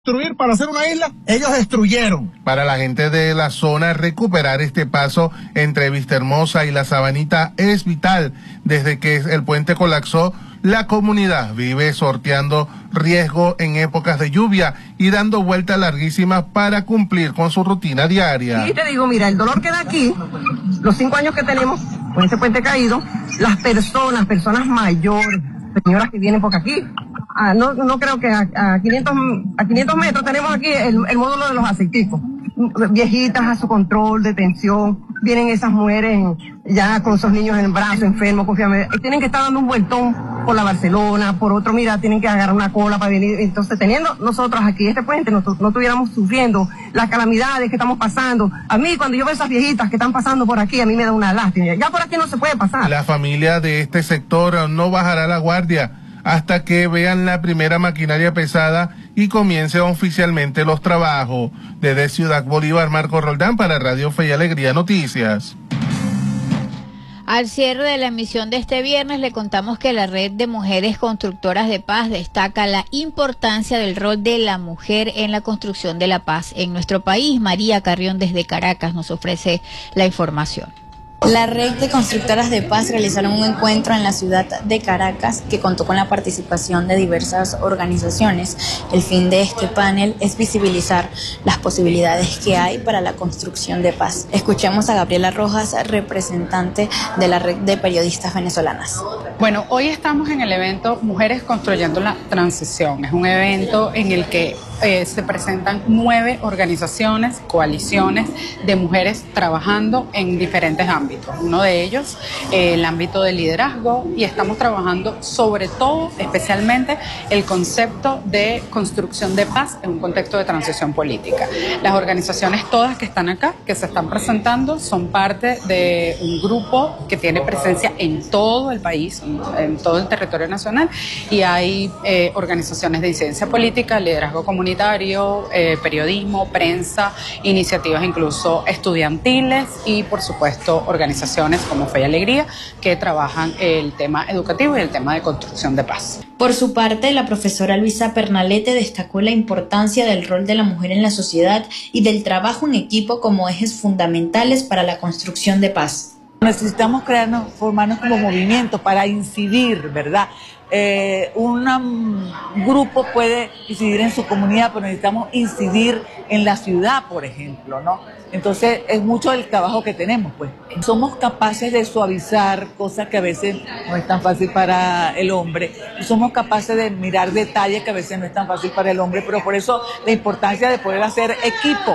Construir para hacer una isla, ellos destruyeron. Para la gente de la zona, recuperar este paso entre Vistahermosa y La Sabanita es vital. Desde que el puente colapsó, la comunidad vive sorteando riesgo en épocas de lluvia y dando vueltas larguísimas para cumplir con su rutina diaria. Y te digo, mira, el dolor que da aquí, los 5 años que tenemos con este puente caído, las personas mayores, señoras que vienen por aquí, no creo que a 500 metros tenemos aquí el módulo de los aceiticos. Viejitas a su control de tensión, vienen esas mujeres ya con esos niños en el brazo, enfermos, confiados, tienen que estar dando un vueltón por la Barcelona, por otro, mira, tienen que agarrar una cola para venir. Entonces, teniendo nosotros aquí este puente, no estuviéramos sufriendo las calamidades que estamos pasando. A mí, cuando yo veo esas viejitas que están pasando por aquí, a mí me da una lástima. Ya por aquí no se puede pasar. La familia de este sector no bajará la guardia hasta que vean la primera maquinaria pesada y comiencen oficialmente los trabajos. Desde Ciudad Bolívar, Marco Roldán para Radio Fe y Alegría Noticias. Al cierre de la emisión de este viernes le contamos que la Red de Mujeres Constructoras de Paz destaca la importancia del rol de la mujer en la construcción de la paz en nuestro país. María Carrión desde Caracas nos ofrece la información. La Red de Constructoras de Paz realizaron un encuentro en la ciudad de Caracas que contó con la participación de diversas organizaciones. El fin de este panel es visibilizar las posibilidades que hay para la construcción de paz. Escuchemos a Gabriela Rojas, representante de la Red de Periodistas Venezolanas. Bueno, hoy estamos en el evento Mujeres Construyendo la Transición. Es un evento en el que se presentan 9 organizaciones, coaliciones de mujeres trabajando en diferentes ámbitos. Uno de ellos, el ámbito del liderazgo, y estamos trabajando sobre todo, especialmente, el concepto de construcción de paz en un contexto de transición política. Las organizaciones todas que están acá, que se están presentando, son parte de un grupo que tiene presencia en todo el país, en todo el territorio nacional, y hay organizaciones de incidencia política, liderazgo comunitario, periodismo, prensa, iniciativas incluso estudiantiles y, por supuesto, organizaciones como Fe y Alegría que trabajan el tema educativo y el tema de construcción de paz. Por su parte, la profesora Luisa Pernalete destacó la importancia del rol de la mujer en la sociedad y del trabajo en equipo como ejes fundamentales para la construcción de paz. Necesitamos formarnos como movimiento para incidir, ¿verdad? Un grupo puede incidir en su comunidad, pero necesitamos incidir en la ciudad, por ejemplo, ¿no? Entonces es mucho el trabajo que tenemos, pues. Somos capaces de suavizar cosas que a veces no es tan fácil para el hombre. Y somos capaces de mirar detalles que a veces no es tan fácil para el hombre, pero por eso la importancia de poder hacer equipo.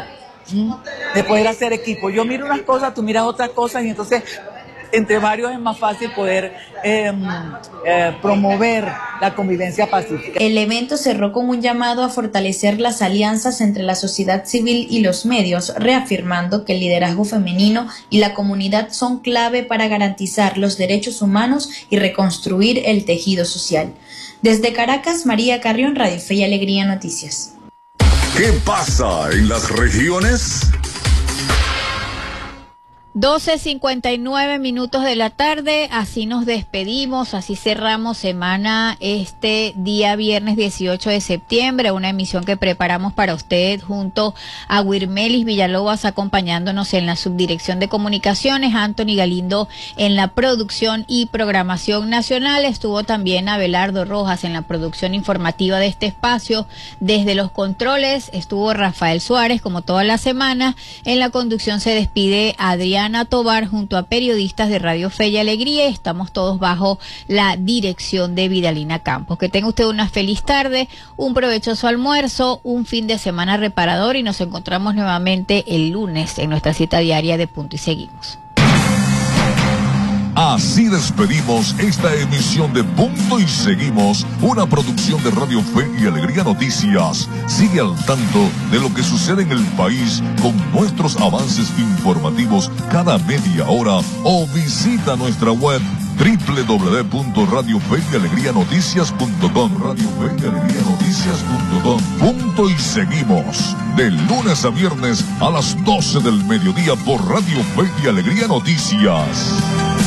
Yo miro unas cosas, tú miras otras cosas, y entonces entre varios es más fácil poder promover la convivencia pacífica. El evento cerró con un llamado a fortalecer las alianzas entre la sociedad civil y los medios, reafirmando que el liderazgo femenino y la comunidad son clave para garantizar los derechos humanos y reconstruir el tejido social. Desde Caracas, María Carrión, Radio Fe y Alegría Noticias. ¿Qué pasa en las regiones? 12:59 de la tarde, así nos despedimos, así cerramos semana este día viernes 18 de septiembre, una emisión que preparamos para usted junto a Wirmelis Villalobos acompañándonos en la subdirección de comunicaciones, Anthony Galindo en la producción y programación nacional, estuvo también Abelardo Rojas en la producción informativa de este espacio, desde los controles estuvo Rafael Suárez como toda la semana, en la conducción se despide Adriana Tobar junto a periodistas de Radio Fe y Alegría. Estamos todos bajo la dirección de Vidalina Campos. Que tenga usted una feliz tarde, un provechoso almuerzo, un fin de semana reparador y nos encontramos nuevamente el lunes en nuestra cita diaria de Punto y Seguimos. Así despedimos esta emisión de Punto y Seguimos, una producción de Radio Fe y Alegría Noticias. Sigue al tanto de lo que sucede en el país con nuestros avances informativos cada media hora o visita nuestra web www.radiofeyalegrianoticias.com. Punto y Seguimos, de lunes a viernes a las 12 del mediodía por Radio Fe y Alegría Noticias.